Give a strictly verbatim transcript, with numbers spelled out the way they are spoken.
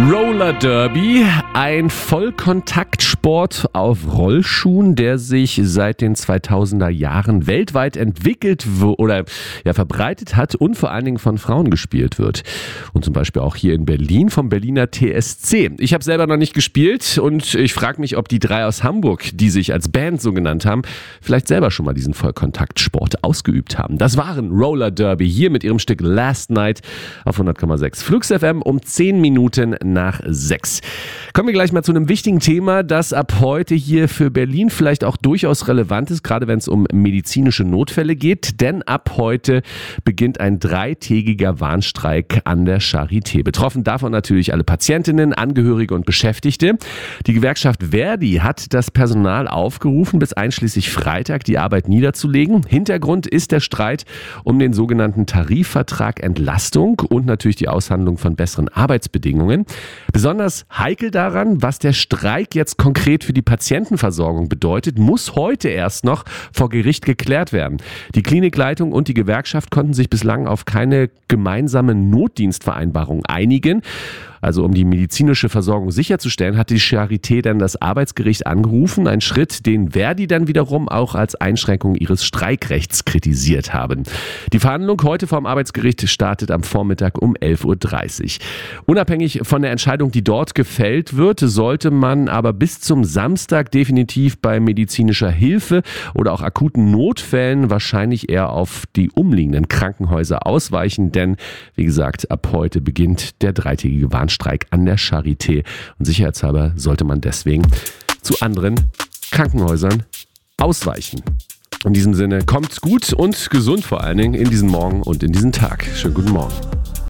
Roller Derby, ein Vollkontaktsport auf Rollschuhen, der sich seit den zweitausender Jahren weltweit entwickelt w- oder ja, verbreitet hat und vor allen Dingen von Frauen gespielt wird. Und zum Beispiel auch hier in Berlin vom Berliner T S C. Ich habe selber noch nicht gespielt und ich frage mich, ob die drei aus Hamburg, die sich als Band so genannt haben, vielleicht selber schon mal diesen Vollkontaktsport ausgeübt haben. Das waren Roller Derby hier mit ihrem Stück Last Night auf hundert Komma sechs Flux F M um zehn Minuten nach sechs. Kommen wir gleich mal zu einem wichtigen Thema, das ab heute hier für Berlin vielleicht auch durchaus relevant ist, gerade wenn es um medizinische Notfälle geht, denn ab heute beginnt ein dreitägiger Warnstreik an der Charité. Betroffen davon natürlich alle Patientinnen, Angehörige und Beschäftigte. Die Gewerkschaft Verdi hat das Personal aufgerufen, bis einschließlich Freitag die Arbeit niederzulegen. Hintergrund ist der Streit um den sogenannten Tarifvertrag Entlastung und natürlich die Aushandlung von besseren Arbeitsbedingungen. Besonders heikel daran, was der Streik jetzt konkret für die Patientenversorgung bedeutet, muss heute erst noch vor Gericht geklärt werden. Die Klinikleitung und die Gewerkschaft konnten sich bislang auf keine gemeinsame Notdienstvereinbarung einigen. Also um die medizinische Versorgung sicherzustellen, hat die Charité dann das Arbeitsgericht angerufen. Ein Schritt, den Verdi dann wiederum auch als Einschränkung ihres Streikrechts kritisiert haben. Die Verhandlung heute vom Arbeitsgericht startet am Vormittag um elf Uhr dreißig. Unabhängig von der Entscheidung, die dort gefällt wird, sollte man aber bis zum Samstag definitiv bei medizinischer Hilfe oder auch akuten Notfällen wahrscheinlich eher auf die umliegenden Krankenhäuser ausweichen, denn wie gesagt, ab heute beginnt der dreitägige Warnstreik an der Charité und sicherheitshalber sollte man deswegen zu anderen Krankenhäusern ausweichen. In diesem Sinne, kommt gut und gesund vor allen Dingen in diesen Morgen und in diesen Tag. Schönen guten Morgen.